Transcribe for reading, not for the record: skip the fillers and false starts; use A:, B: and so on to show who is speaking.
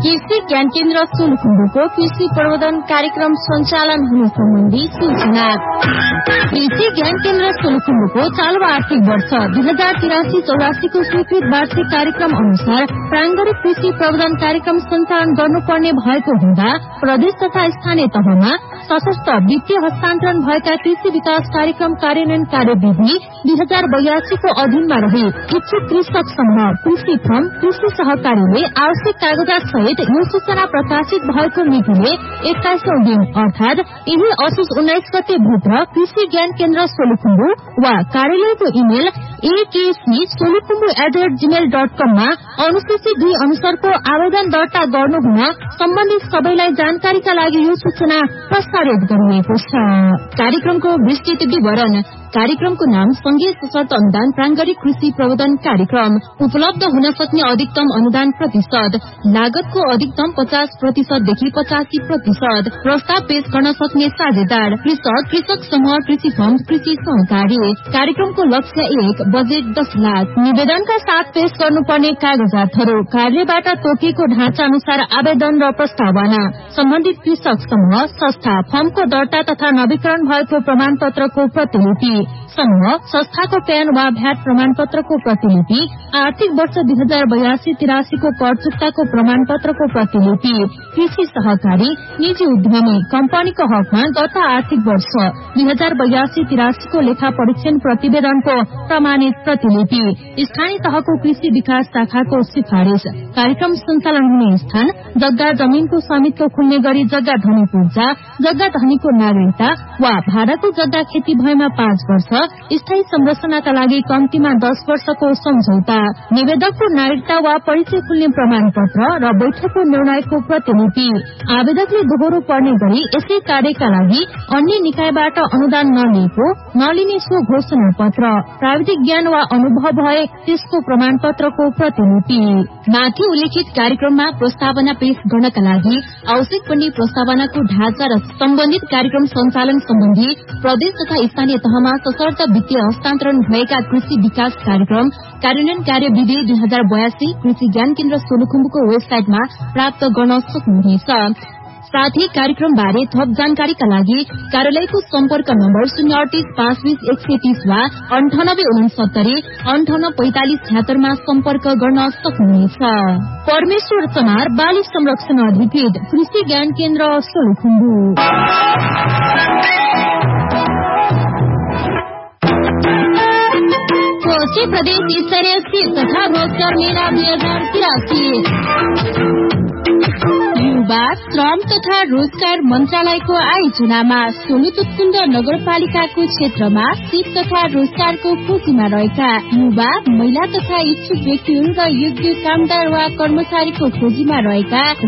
A: कृषि ज्ञान केन्द्र सोलुखुम्बुको कृषि प्रबन्धन कार्यक्रम सञ्चालन हुने सम्बन्धी सूचना। कृषि ज्ञान केन्द्र सोलुखुम्बुको चालु आर्थिक वर्ष 2083-84 को स्वीकृत वार्षिक कार्यक्रम अनुसार प्रारम्भिक कृषि प्रबन्धन कार्यक्रम सञ्चालन गर्नुपर्ने भएको हुँदा प्रदेश तथा स्थानीय तहमा सशस्त्र वित्तीय हस्तान्तरण भएका कृषि विकास कार्यक्रम कार्यान्वयन कार्यविधि 2082 को अधीनमा रहे इच्छुक कृषक समूह कृषि फर्म कृषि सहकारीले आवश्यक कागजात सहित यो सूचना प्रकाशित भएको मितिले 21औं दिन अर्थात यही असोज 19 गते भित्र कृषि ज्ञान केन्द्र सोलुखुम्बु वा कार्यालयको इमेल akcsolukhumbu@gmail.com मा अनुसूची 2 अनुसारको आवेदन दर्ता गर्नु हुन सम्बन्धित सबैलाई जानकारीका लागि यो सूचना प्रसारित गरिएको छ। कार्यक्रमको विस्तृत विवरण। कार्यक्रमको नाम संघीय सशर्त अनुदान प्रारम्भिक कृषि प्रबन्धन कार्यक्रम। उपलब्ध हुन सक्ने अधिकतम अनुदान प्रतिशत, लागतको अधिकतम 50% देखि 85%। प्रस्ताव पेश गर्न सक्ने साझेदार कृषक, कृषक समूह, कृषि फर्म, कृषि सहकारी। कार्यक्रमको लक्ष्य 1, बजेट 10 लाख। निवेदनका साथ पेश गर्नुपर्ने कागजातहरू कार्यबाट तोकिएको ढाँचा अनुसार आवेदन र प्रस्तावना, सम्बन्धित कृषक समूह संस्था फर्मको दर्ता तथा नवीकरण भएको प्रमाणपत्रको प्रतिलिपि, समूह संस्थाको प्यान वा भ्याट प्रमाणपत्रको प्रतिलिपि, आर्थिक वर्ष 2082-83 को कर चुक्ताको प्रमाणपत्रको प्रतिलिपि, कृषि सहकारी, निजी उद्यमी कम्पनीको हकमा गत आर्थिक वर्ष 2082-83 को लेखा परीक्षण प्रतिवेदनको प्रमाणित प्रतिलिपि, स्थानीय तहको कृषि विकास शाखाको सिफारिश। कार्यक्रम सञ्चालन हुने स्थान जग्गा जमीनको स्वामित्व खुल्ने गरी जग्गा धनी पूर्जा, जग्गा धनीको नागरिकता वा भाडाको जग्गा खेती भएमा 5 वर्ष, स्थायी संरचनाका लागि कम्तीमा 10 वर्षको सम्झौता, निवेदकको नागरिकता वा परिचय खुल्ने प्रमाणपत्र र बैठकको निर्णयको प्रतिलिपि। आवेदकले दोहोरो पर्ने गरी यसै कार्यका लागि अन्य निकायबाट अनुदान नलिने सो घोषणा पत्र, प्राविधिक ज्ञान वा अनुभव भए त्यसको प्रमाणपत्रको प्रतिलिपि। माथि उल्लेखित कार्यक्रममा प्रस्तावना पेश गर्नका लागि आवश्यक पर्ने प्रस्तावनाको ढाँचा र सम्बन्धित कार्यक्रम सञ्चालन सम्बन्धी प्रदेश तथा स्थानीय तहमा सशर्त वित्तीय हस्तान्तरण भएका कृषि विकास कार्यक्रम कार्यान्वयन कार्यविधि 2082 कृषि ज्ञान केन्द्र सोलुखुम्बुको वेबसाइटमा प्राप्त गर्न सक्नुहुनेछ। साथै कार्यक्रम बारे थप जानकारीका लागि कार्यालयको सम्पर्क नम्बर 038-520-130 वा 9869-5845-76 मा सम्पर्क गर्न सक्नुहुनेछ। परमेश्वर चमार बाली संरक्षण अधिकृत कृषि ज्ञान केन्द्र सोलुखुम्बु। कोशी प्रदेश स्तरीय सिप तथा रोजगार मेला 2083 युवा श्रम तथा रोजगार मन्त्रालयको आयोजनामा सोलुतुतकुण्ड नगरपालिकाको क्षेत्रमा सिप तथा रोजगारको खोजीमा रहेका युवा, महिला तथा इच्छुक व्यक्तिहरू र योग्य कामदार वा कर्मचारीको खोजीमा रहेका